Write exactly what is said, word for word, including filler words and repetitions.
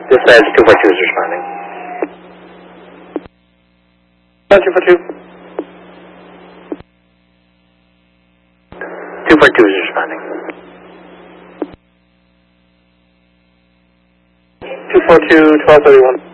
Dispatch two four two is responding. two four two. two four two is responding. two four two, twelve thirty-one.